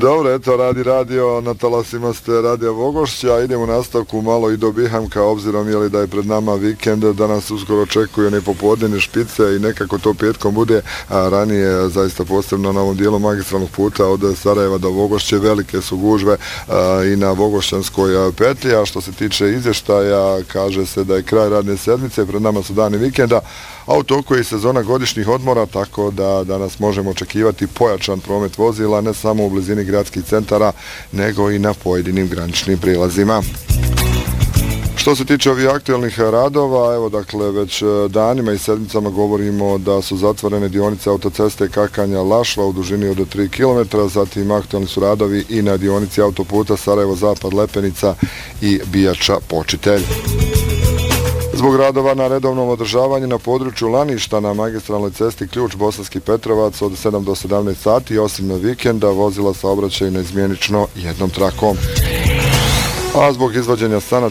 Dobro, eto, radio na talasima ste Radija Vogošća, idemo u nastavku malo i do Bihamka, obzirom da je pred nama vikend, da nas uskoro očekuju nepopodnevne špice i nekako to petkom bude, a ranije zaista posebno na ovom dijelu magistralnog puta od Sarajeva do Vogošće, velike su gužve i na Vogošćanskoj petlji, a što se tiče izvještaja, kaže se da je kraj radne sedmice, pred nama su dani vikenda, a u toku je i sezona godišnjih odmora, tako da danas možemo očekivati pojačan promet vozila, ne samo u blizini gradskih centara, nego i na pojedinim graničnim prilazima. Što se tiče ovih aktualnih radova, evo dakle već danima i sedmicama govorimo da su zatvorene dionice autoceste Kakanja-Lašva u dužini od 3 km, zatim aktualni su radovi i na dionici autoputa Sarajevo-Zapad-Lepenica i Bijača-Počitelj. Zbog radova na redovnom održavanju na području Laništa na magistralnoj cesti Ključ Bosanski Petrovac od 7 do 17 sati, osim na vikenda, vozila saobraćaju neizmjenično jednom trakom. A zbog izvođenja